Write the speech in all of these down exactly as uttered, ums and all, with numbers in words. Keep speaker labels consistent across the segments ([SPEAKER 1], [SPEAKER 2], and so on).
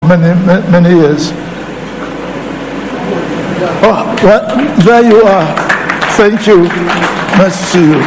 [SPEAKER 1] many, many years. Oh, well, there you are. Thank you. Nice to see you.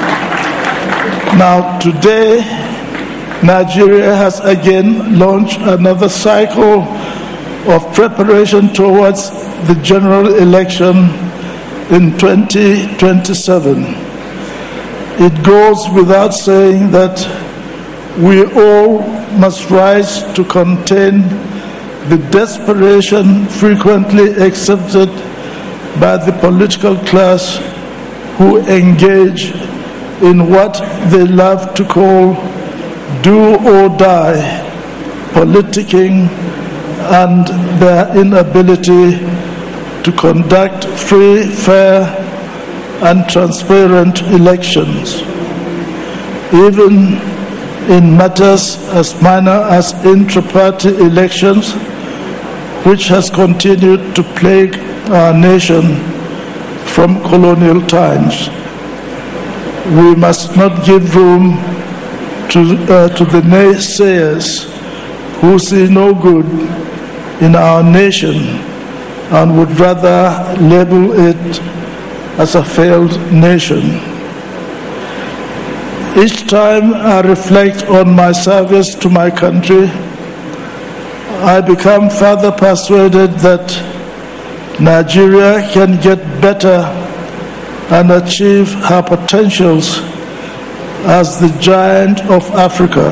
[SPEAKER 1] Now, today, Nigeria has again launched another cycle of preparation towards the general election in twenty twenty-seven. It goes without saying that we all must rise to contain the desperation frequently accepted by the political class who engage in what they love to call do or die politicking and their inability to conduct free, fair, and transparent elections. Even in matters as minor as intra-party elections, which has continued to plague our nation from colonial times. We must not give room to, uh, to the naysayers who see no good in our nation and would rather label it as a failed nation. Each time I reflect on my service to my country, I become further persuaded that Nigeria can get better and achieve her potentials as the giant of Africa.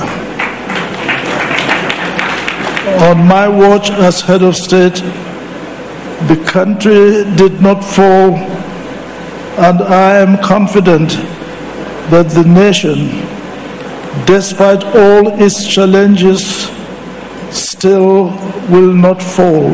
[SPEAKER 1] On my watch as head of state, the country did not fall, and I am confident that the nation, despite all its challenges, still will not fall.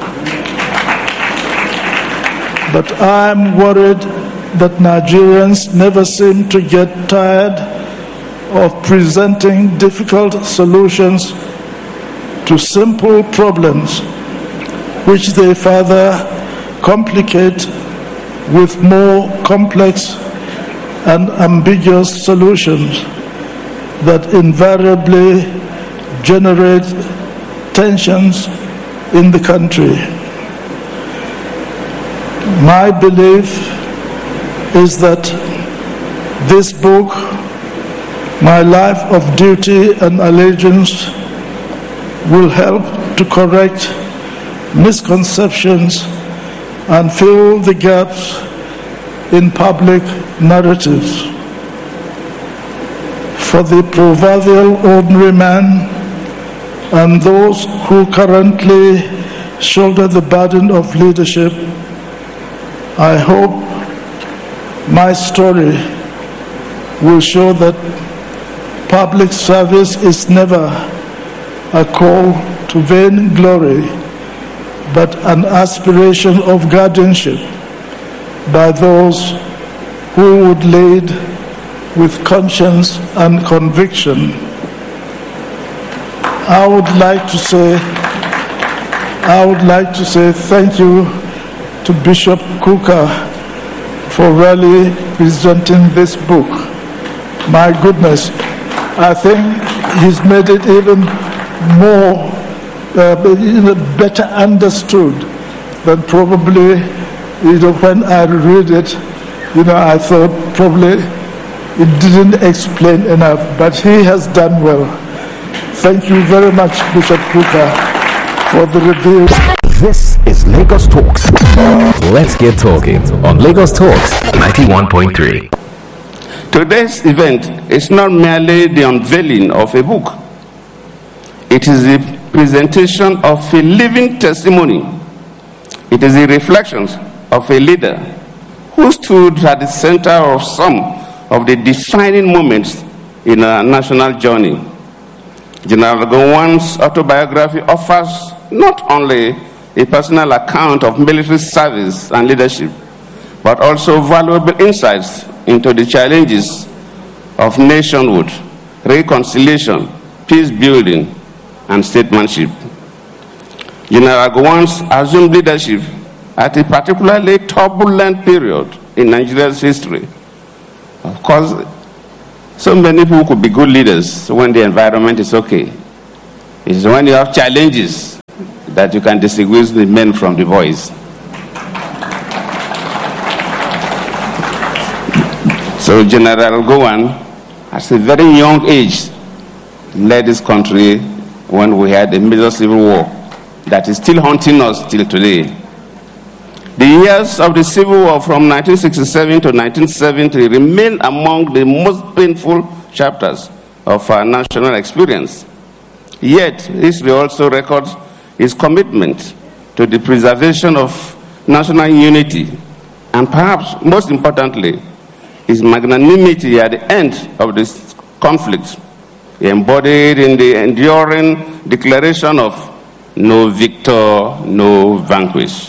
[SPEAKER 1] But I am worried that Nigerians never seem to get tired of presenting difficult solutions to simple problems, which they further complicate with more complex and ambiguous solutions that invariably generate tensions in the country. My belief is that this book, My Life of Duty and Allegiance, will help to correct misconceptions and fill the gaps in public narratives. For the proverbial ordinary man and those who currently shoulder the burden of leadership, I hope my story will show that public service is never a call to vain glory, but an aspiration of guardianship by those who would lead with conscience and conviction. I would like to say, I would like to say thank you to Bishop Kukah for really presenting this book. My goodness, I think he's made it even more, uh, better understood than probably, you know, when I read it, you know, I thought probably it didn't explain enough, but he has done well. Thank you very much, Bishop Kukah, for the review.
[SPEAKER 2] This is Lagos Talks. Let's get talking on Lagos Talks ninety-one point three.
[SPEAKER 3] Today's event is not merely the unveiling of a book. It is the presentation of a living testimony. It is the reflections of a leader who stood at the center of some of the defining moments in our national journey. General Gowon's autobiography offers not only a personal account of military service and leadership, but also valuable insights into the challenges of nationhood, reconciliation, peace building, and statesmanship. General Gowon's assumed leadership at a particularly turbulent period in Nigeria's history. Of course, so many people could be good leaders when the environment is okay. It's when you have challenges that you can distinguish the men from the boys. So General Gowon, at a very young age, led this country when we had a major civil war that is still haunting us till today. The years of the Civil War from nineteen sixty-seven to nineteen seventy remain among the most painful chapters of our national experience. Yet, history also records his commitment to the preservation of national unity, and perhaps most importantly, his magnanimity at the end of this conflict, embodied in the enduring declaration of no victor, no vanquish.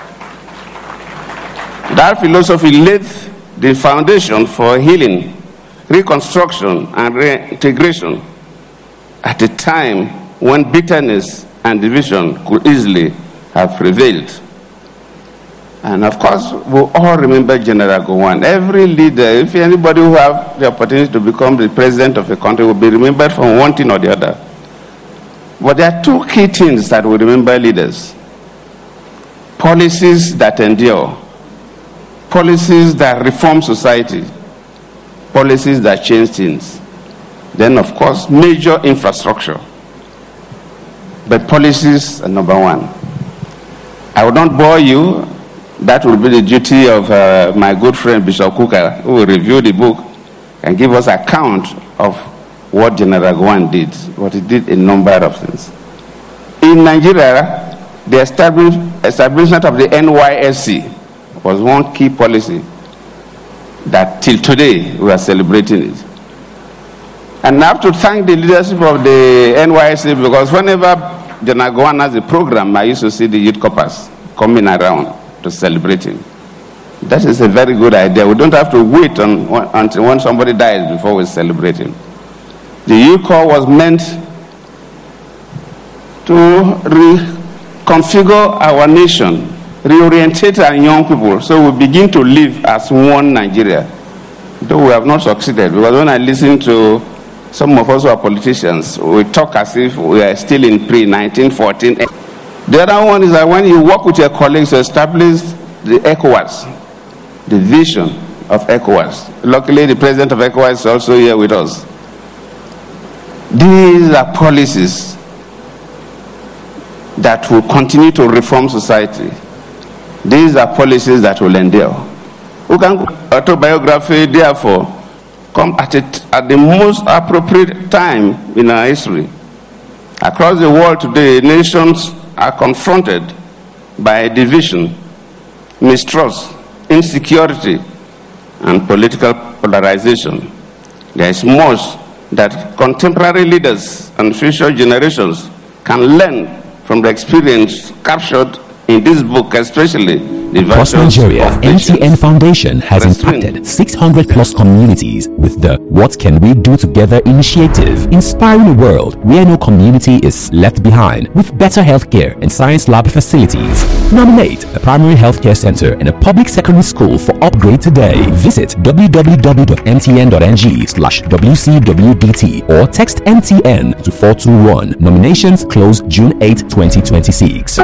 [SPEAKER 3] That philosophy laid the foundation for healing, reconstruction, and reintegration at a time when bitterness and division could easily have prevailed. And of course, we all remember General Gowon. Every leader, if anybody who have the opportunity to become the president of a country, will be remembered from one thing or the other. But there are two key things that we remember leaders: policies that endure, policies that reform society, policies that change things. Then, of course, major infrastructure. But policies are number one. I will not bore you. That will be the duty of uh, my good friend Bishop Kukah, who will review the book and give us account of what General Gowon did, what he did a number of things. In Nigeria, the establish, establishment of the N Y S C was one key policy that till today we are celebrating it. And I have to thank the leadership of the N Y S C, because whenever General Gowon has a program, I used to see the youth corpers coming around to celebrate him. That is a very good idea. We don't have to wait on, until when somebody dies before we celebrate him. The youth corps was meant to reconfigure our nation, reorientate our young people, so we begin to live as one Nigeria. Though we have not succeeded, because when I listen to some of us who are politicians, we talk as if we are still in pre nineteen fourteen. The other one is that when you work with your colleagues to establish the ECOWAS, the vision of ECOWAS. Luckily, the president of ECOWAS is also here with us. These are policies that will continue to reform society. These are policies that will endure. Autobiography, therefore, come at, it, at the most appropriate time in our history. Across the world today, nations are confronted by division, mistrust, insecurity, and political polarization. There is much that contemporary leaders and future generations can learn from the experience captured in this book, especially the
[SPEAKER 2] Across Nigeria, M T N Foundation has impacted six hundred plus communities with the What Can We Do Together initiative, inspiring a world where no community is left behind, with better healthcare and science lab facilities. Nominate a primary healthcare center and a public secondary school for upgrade today. Visit w w w dot m t n dot n g slash w c w d t or text M T N to four two one. Nominations close June eighth, twenty twenty-six.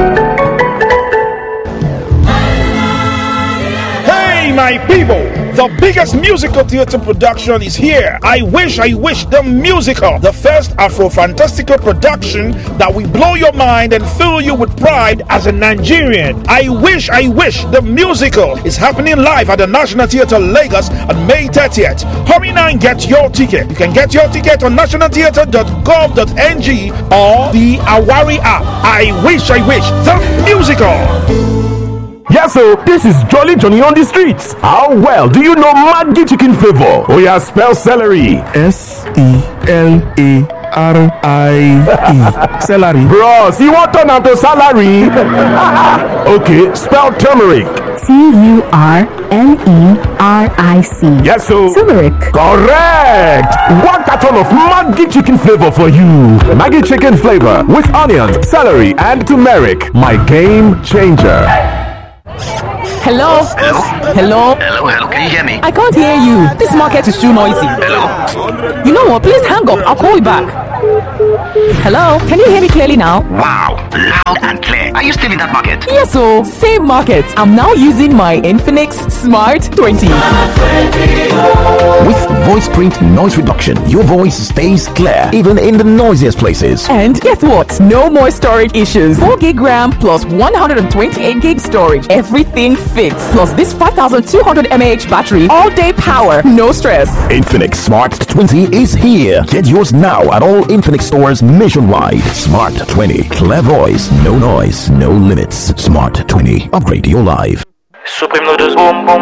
[SPEAKER 4] My people, the biggest musical theater production is here. I Wish, I Wish the Musical, the first Afro-fantastical production that will blow your mind and fill you with pride as a Nigerian. I Wish, I Wish the Musical is happening live at the National Theatre Lagos on May thirtieth. Hurry now and get your ticket. You can get your ticket on national theatre dot gov dot n g or the Awari app. I Wish, I Wish the Musical.
[SPEAKER 5] Yes, so this is Jolly Johnny on the streets. How well do you know Maggi chicken flavor? Oh yeah, spell celery.
[SPEAKER 6] S E L A R I E. Celery.
[SPEAKER 5] Bros, you want turn out to salary? Okay, spell turmeric.
[SPEAKER 7] T U R N E R I C.
[SPEAKER 5] Yes, so
[SPEAKER 7] turmeric.
[SPEAKER 5] Correct. One carton of Maggi chicken flavor for you. Maggi chicken flavor with onions, celery, and turmeric. My game changer.
[SPEAKER 8] Hello?
[SPEAKER 9] Hello?
[SPEAKER 8] Hello?
[SPEAKER 9] Hello, hello, can you hear me?
[SPEAKER 8] I can't hear you. This market is too noisy.
[SPEAKER 9] Hello?
[SPEAKER 8] You know what? Please hang up. I'll call you back. Hello, can you hear me clearly now?
[SPEAKER 9] Wow, loud and clear. Are you still in that market?
[SPEAKER 8] Yes, so same market. I'm now using my Infinix Smart twenty.
[SPEAKER 10] With voice print noise reduction, your voice stays clear even in the noisiest places.
[SPEAKER 8] And guess what? No more storage issues. four gig RAM plus one hundred twenty-eight gig storage. Everything fits. Plus this five thousand two hundred milliamp hour battery. All day power. No stress.
[SPEAKER 10] Infinix Smart twenty is here. Get yours now at all Infinix stores nationwide. Smart twenty. Clear voice. No noise. No limits. Smart twenty. Upgrade your life.
[SPEAKER 11] Supreme noodles boom boom